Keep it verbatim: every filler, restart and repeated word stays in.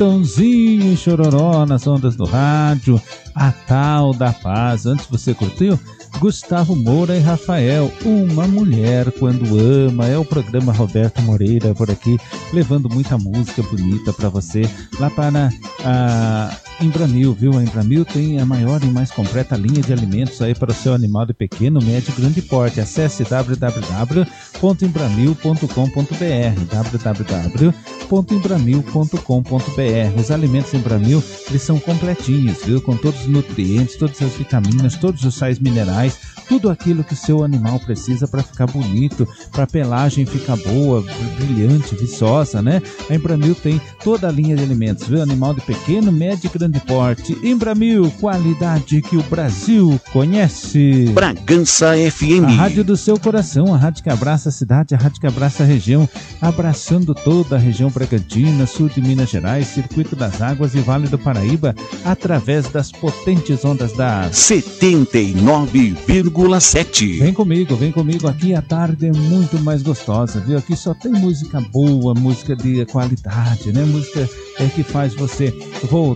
Chitãozinho e Chororó nas ondas do rádio, a tal da paz. Antes você curtiu? Gustavo Moura e Rafael, Uma Mulher Quando Ama. É o programa Roberto Moreira por aqui, levando muita música bonita para você lá para a Embramil, viu? A Embramil tem a maior e mais completa linha de alimentos aí para o seu animal de pequeno, médio e grande porte. Acesse w w w ponto embramil ponto com ponto b r, w w w ponto embramil ponto com ponto b r. Os alimentos Embramil, eles são completinhos, viu? Com todos os nutrientes, todas as vitaminas, todos os sais minerais, tudo aquilo que o seu animal precisa para ficar bonito, para a pelagem ficar boa, brilhante, viçosa, né? A Embramil tem toda a linha de alimentos, viu? Animal de pequeno, médio e grande porte. Embramil, qualidade que o Brasil conhece. Bragança F M. A rádio do seu coração, a rádio que abraça a cidade, a rádio que abraça a região, abraçando toda a região Bragantina, sul de Minas Gerais, Circuito das Águas e Vale do Paraíba, através das potentes ondas da setenta e nove vírgula sete. Vem comigo, vem comigo, aqui a tarde é muito mais gostosa, viu? Aqui só tem música boa, música de qualidade, né? Música é que faz você voltar